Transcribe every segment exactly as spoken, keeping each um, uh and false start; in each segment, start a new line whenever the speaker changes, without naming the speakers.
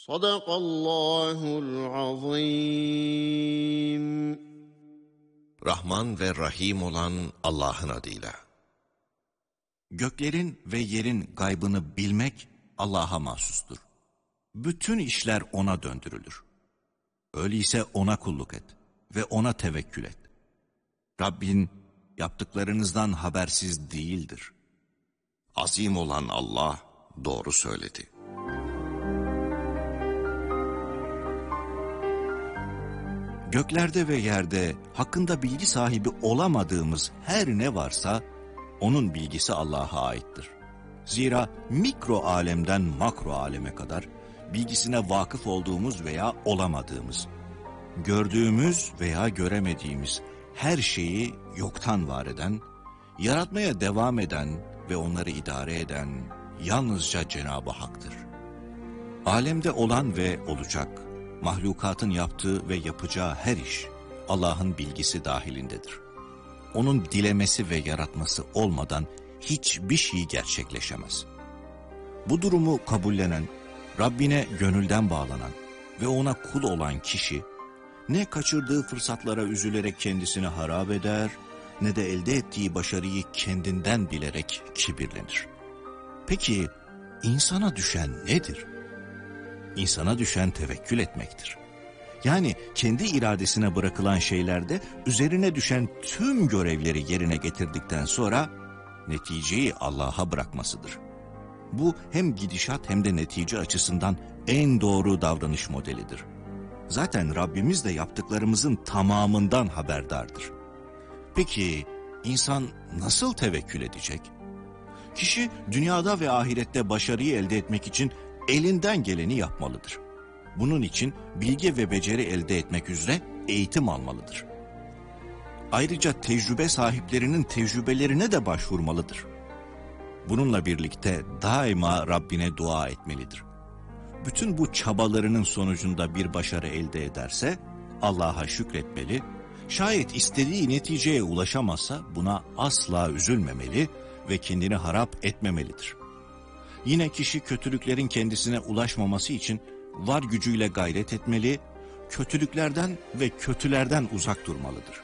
Sadakallahul azim.
Rahman ve Rahim olan Allah'ın adıyla.
Göklerin ve yerin gaybını bilmek Allah'a mahsustur. Bütün işler O'na döndürülür. Öyleyse O'na kulluk et ve O'na tevekkül et. Rabbin yaptıklarınızdan habersiz değildir.
Azim olan Allah doğru söyledi.
Göklerde ve yerde hakkında bilgi sahibi olamadığımız her ne varsa onun bilgisi Allah'a aittir. Zira mikro alemden makro aleme kadar bilgisine vakıf olduğumuz veya olamadığımız, gördüğümüz veya göremediğimiz her şeyi yoktan var eden, yaratmaya devam eden ve onları idare eden yalnızca Cenab-ı Hak'tır. Alemde olan ve olacak, mahlukatın yaptığı ve yapacağı her iş Allah'ın bilgisi dahilindedir. Onun dilemesi ve yaratması olmadan hiçbir şey gerçekleşemez. Bu durumu kabullenen, Rabbine gönülden bağlanan ve ona kul olan kişi, ne kaçırdığı fırsatlara üzülerek kendisini harap eder, ne de elde ettiği başarıyı kendinden bilerek kibirlenir. Peki insana düşen nedir? İnsana düşen tevekkül etmektir. Yani kendi iradesine bırakılan şeylerde üzerine düşen tüm görevleri yerine getirdikten sonra neticeyi Allah'a bırakmasıdır. Bu hem gidişat hem de netice açısından en doğru davranış modelidir. Zaten Rabbimiz de yaptıklarımızın tamamından haberdardır. Peki insan nasıl tevekkül edecek? Kişi dünyada ve ahirette başarıyı elde etmek için elinden geleni yapmalıdır. Bunun için bilgi ve beceri elde etmek üzere eğitim almalıdır. Ayrıca tecrübe sahiplerinin tecrübelerine de başvurmalıdır. Bununla birlikte daima Rabbine dua etmelidir. Bütün bu çabalarının sonucunda bir başarı elde ederse Allah'a şükretmeli, şayet istediği neticeye ulaşamazsa buna asla üzülmemeli ve kendini harap etmemelidir. Yine kişi kötülüklerin kendisine ulaşmaması için var gücüyle gayret etmeli, kötülüklerden ve kötülerden uzak durmalıdır.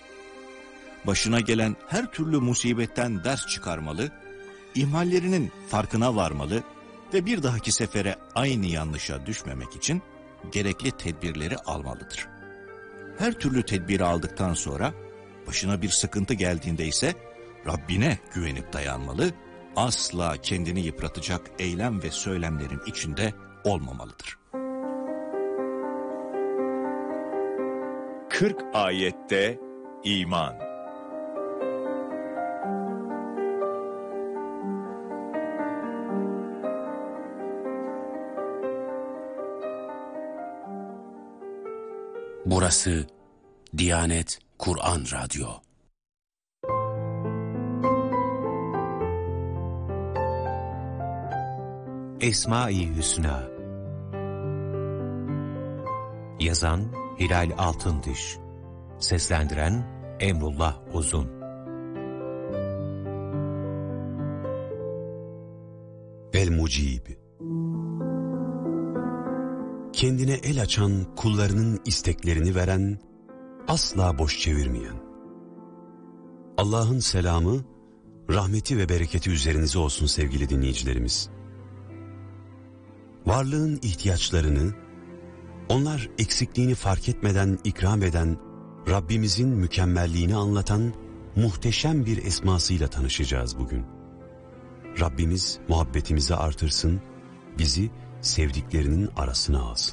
Başına gelen her türlü musibetten ders çıkarmalı, ihmallerinin farkına varmalı ve bir dahaki sefere aynı yanlışa düşmemek için gerekli tedbirleri almalıdır. Her türlü tedbiri aldıktan sonra başına bir sıkıntı geldiğinde ise Rabbine güvenip dayanmalı, asla kendini yıpratacak eylem ve söylemlerin içinde olmamalıdır.
kırk ayette iman.
Burası Diyanet Kur'an Radyo.
Esma-i Hüsna. Yazan Hilal Altındiş. Seslendiren Emrullah Uzun.
El-Mucib. Kendine el açan kullarının isteklerini veren, asla boş çevirmeyen. Allah'ın selamı, rahmeti ve bereketi üzerinize olsun sevgili dinleyicilerimiz. Varlığın ihtiyaçlarını, onlar eksikliğini fark etmeden ikram eden Rabbimizin mükemmelliğini anlatan muhteşem bir esmasıyla tanışacağız bugün. Rabbimiz muhabbetimizi artırsın, bizi sevdiklerinin arasına alsın.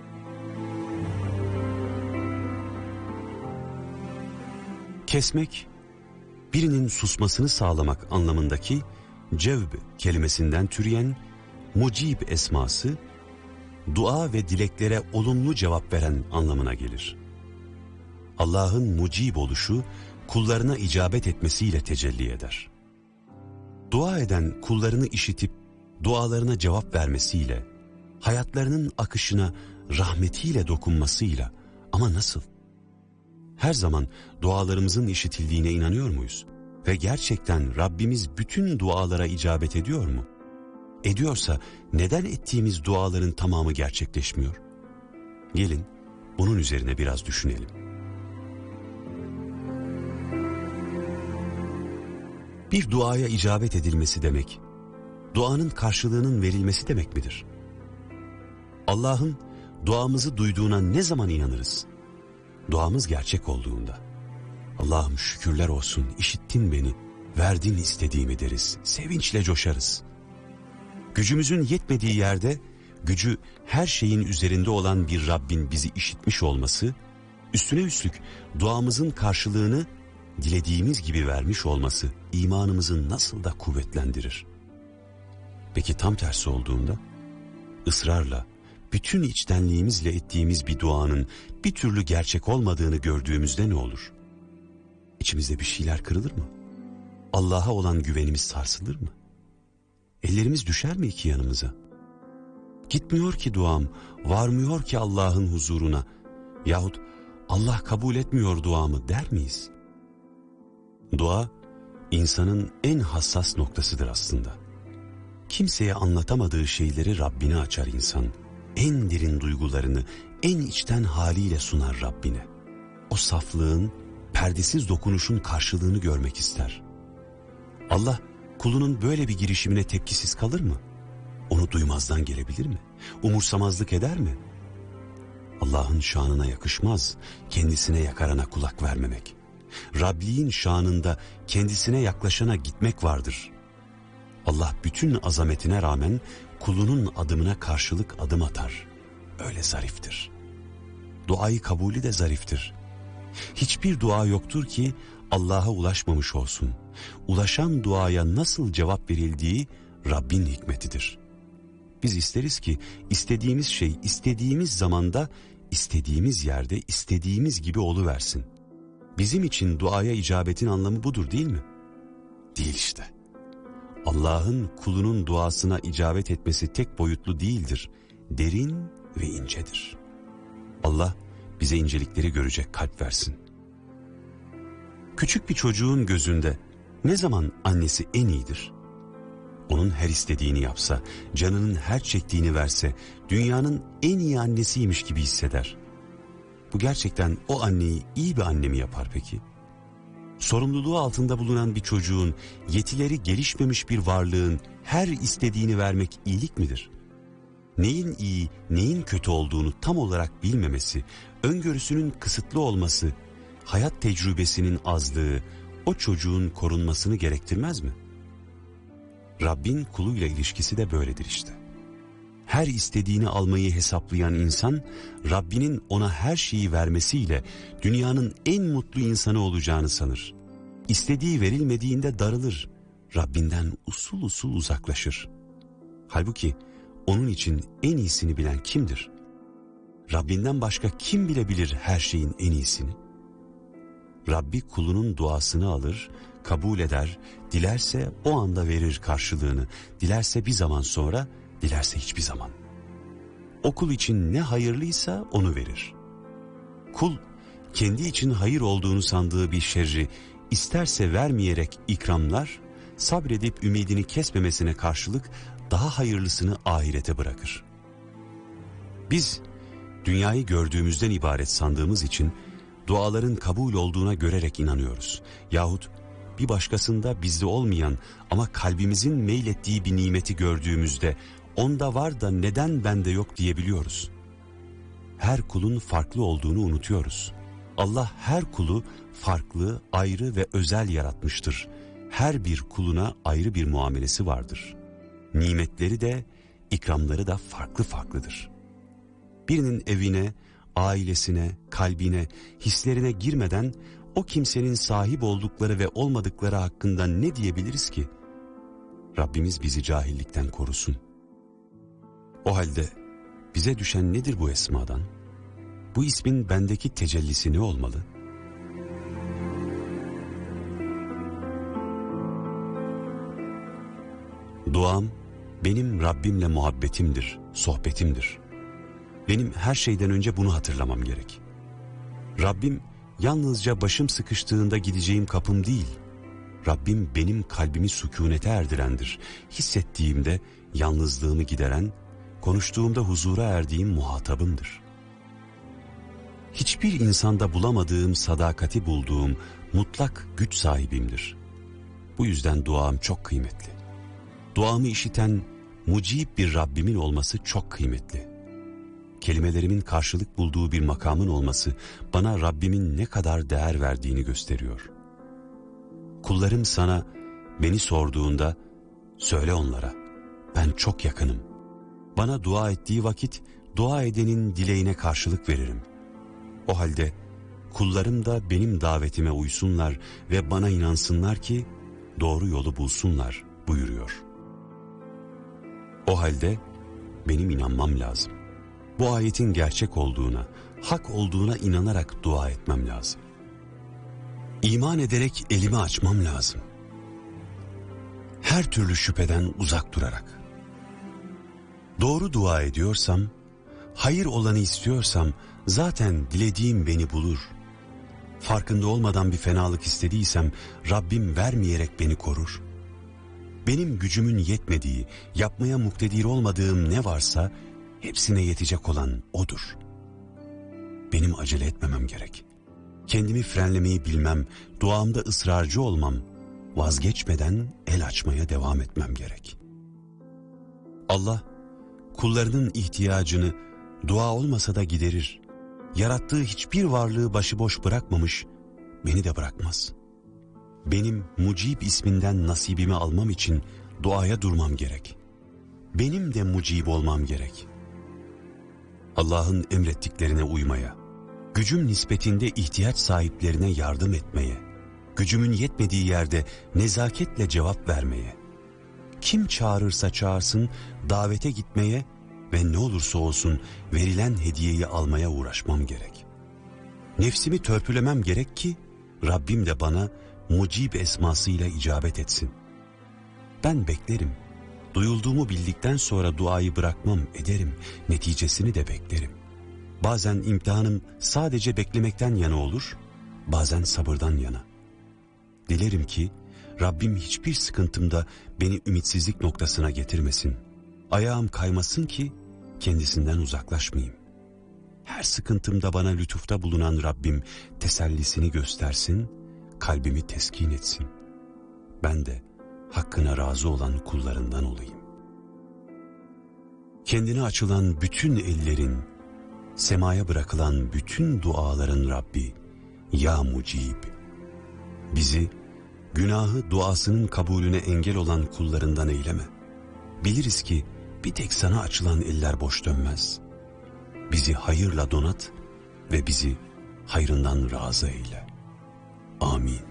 Kesmek, birinin susmasını sağlamak anlamındaki cevb kelimesinden türeyen mucib esması, dua ve dileklere olumlu cevap veren anlamına gelir. Allah'ın mucib oluşu, kullarına icabet etmesiyle tecelli eder. Dua eden kullarını işitip dualarına cevap vermesiyle, hayatlarının akışına rahmetiyle dokunmasıyla, ama nasıl? Her zaman dualarımızın işitildiğine inanıyor muyuz? Ve gerçekten Rabbimiz bütün dualara icabet ediyor mu? Ediyorsa neden ettiğimiz duaların tamamı gerçekleşmiyor? Gelin bunun üzerine biraz düşünelim. Bir duaya icabet edilmesi demek, duanın karşılığının verilmesi demek midir? Allah'ın duamızı duyduğuna ne zaman inanırız? Duamız gerçek olduğunda. Allah'ım şükürler olsun, işittin beni, verdin istediğimi deriz, sevinçle coşarız. Gücümüzün yetmediği yerde, gücü her şeyin üzerinde olan bir Rabbin bizi işitmiş olması, üstüne üstlük duamızın karşılığını dilediğimiz gibi vermiş olması imanımızı nasıl da kuvvetlendirir. Peki tam tersi olduğunda, ısrarla, bütün içtenliğimizle ettiğimiz bir duanın bir türlü gerçek olmadığını gördüğümüzde ne olur? İçimizde bir şeyler kırılır mı? Allah'a olan güvenimiz sarsılır mı? Ellerimiz düşer mi iki yanımıza? Gitmiyor ki duam, varmıyor ki Allah'ın huzuruna yahut Allah kabul etmiyor duamı der miyiz? Dua, insanın en hassas noktasıdır aslında. Kimseye anlatamadığı şeyleri Rabbine açar insan. En derin duygularını en içten haliyle sunar Rabbine. O saflığın, perdesiz dokunuşun karşılığını görmek ister. Allah kulunun böyle bir girişimine tepkisiz kalır mı? Onu duymazdan gelebilir mi? Umursamazlık eder mi? Allah'ın şanına yakışmaz, kendisine yakarana kulak vermemek. Rabliğin şanında kendisine yaklaşana gitmek vardır. Allah bütün azametine rağmen kulunun adımına karşılık adım atar. Öyle zariftir. Duayı kabulü de zariftir. Hiçbir dua yoktur ki Allah'a ulaşmamış olsun. Ulaşan duaya nasıl cevap verildiği Rabbin hikmetidir. Biz isteriz ki istediğimiz şey istediğimiz zamanda, istediğimiz yerde, istediğimiz gibi oluversin. Bizim için duaya icabetin anlamı budur değil mi? Değil işte. Allah'ın kulunun duasına icabet etmesi tek boyutlu değildir. Derin ve incedir. Allah bize incelikleri görecek kalp versin. Küçük bir çocuğun gözünde ne zaman annesi en iyidir? Onun her istediğini yapsa, canının her çektiğini verse, dünyanın en iyi annesiymiş gibi hisseder. Bu gerçekten o anneyi iyi bir anne mi yapar peki? Sorumluluğu altında bulunan bir çocuğun, yetileri gelişmemiş bir varlığın her istediğini vermek iyilik midir? Neyin iyi, neyin kötü olduğunu tam olarak bilmemesi, öngörüsünün kısıtlı olması, hayat tecrübesinin azlığı, o çocuğun korunmasını gerektirmez mi? Rabbin kuluyla ilişkisi de böyledir işte. Her istediğini almayı hesaplayan insan, Rabbinin ona her şeyi vermesiyle dünyanın en mutlu insanı olacağını sanır. İstediği verilmediğinde darılır, Rabbinden usul usul uzaklaşır. Halbuki onun için en iyisini bilen kimdir? Rabbinden başka kim bilebilir her şeyin en iyisini? Rabbi kulunun duasını alır, kabul eder, dilerse o anda verir karşılığını, dilerse bir zaman sonra, dilerse hiçbir zaman. O kul için ne hayırlıysa onu verir. Kul kendi için hayır olduğunu sandığı bir şerri isterse vermeyerek ikramlar, sabredip ümidini kesmemesine karşılık daha hayırlısını ahirete bırakır. Biz dünyayı gördüğümüzden ibaret sandığımız için duaların kabul olduğuna görerek inanıyoruz. Yahut bir başkasında bizde olmayan ama kalbimizin meylettiği bir nimeti gördüğümüzde onda var da neden bende yok diyebiliyoruz. Her kulun farklı olduğunu unutuyoruz. Allah her kulu farklı, ayrı ve özel yaratmıştır. Her bir kuluna ayrı bir muamelesi vardır. Nimetleri de, ikramları da farklı farklıdır. Birinin evine, ailesine, kalbine, hislerine girmeden o kimsenin sahip oldukları ve olmadıkları hakkında ne diyebiliriz ki? Rabbimiz bizi cahillikten korusun. O halde bize düşen nedir bu esmadan? Bu ismin bendeki tecellisi ne olmalı? Duam benim Rabbimle muhabbetimdir, sohbetimdir. Benim her şeyden önce bunu hatırlamam gerek. Rabbim yalnızca başım sıkıştığında gideceğim kapım değil. Rabbim benim kalbimi sükunete erdirendir. Hissettiğimde yalnızlığımı gideren, konuştuğumda huzura erdiğim muhatabımdır. Hiçbir insanda bulamadığım sadakati bulduğum mutlak güç sahibimdir. Bu yüzden duam çok kıymetli. Duamı işiten mucib bir Rabbimin olması çok kıymetli. Kelimelerimin karşılık bulduğu bir makamın olması bana Rabbimin ne kadar değer verdiğini gösteriyor. Kullarım sana beni sorduğunda söyle onlara, ben çok yakınım. Bana dua ettiği vakit dua edenin dileğine karşılık veririm. O halde kullarım da benim davetime uysunlar ve bana inansınlar ki doğru yolu bulsunlar buyuruyor. O halde benim inanmam lazım. Bu ayetin gerçek olduğuna, hak olduğuna inanarak dua etmem lazım. İman ederek elimi açmam lazım. Her türlü şüpheden uzak durarak. Doğru dua ediyorsam, hayır olanı istiyorsam zaten dilediğim beni bulur. Farkında olmadan bir fenalık istediysem Rabbim vermeyerek beni korur. Benim gücümün yetmediği, yapmaya muktedir olmadığım ne varsa hepsine yetecek olan O'dur. Benim acele etmemem gerek. Kendimi frenlemeyi bilmem, duamda ısrarcı olmam, vazgeçmeden el açmaya devam etmem gerek. Allah, kullarının ihtiyacını dua olmasa da giderir. Yarattığı hiçbir varlığı başıboş bırakmamış, beni de bırakmaz. Benim Mucib isminden nasibimi almam için duaya durmam gerek. Benim de mucib olmam gerek. Allah'ın emrettiklerine uymaya, gücüm nispetinde ihtiyaç sahiplerine yardım etmeye, gücümün yetmediği yerde nezaketle cevap vermeye, kim çağırırsa çağırsın davete gitmeye ve ne olursa olsun verilen hediyeyi almaya uğraşmam gerek. Nefsimi törpülemem gerek ki Rabbim de bana Mucib esmasıyla icabet etsin. Ben beklerim. Duyulduğumu bildikten sonra duayı bırakmam, ederim. Neticesini de beklerim. Bazen imtihanım sadece beklemekten yana olur, bazen sabırdan yana. Dilerim ki Rabbim hiçbir sıkıntımda beni ümitsizlik noktasına getirmesin. Ayağım kaymasın ki kendisinden uzaklaşmayayım. Her sıkıntımda bana lütufta bulunan Rabbim tesellisini göstersin, kalbimi teskin etsin. Ben de hakkına razı olan kullarından olayım. Kendine açılan bütün ellerin, semaya bırakılan bütün duaların Rabbi, ya Mucib, bizi günahı duasının kabulüne engel olan kullarından eyleme. Biliriz ki bir tek sana açılan eller boş dönmez. Bizi hayırla donat ve bizi hayrından razı eyle. Amin.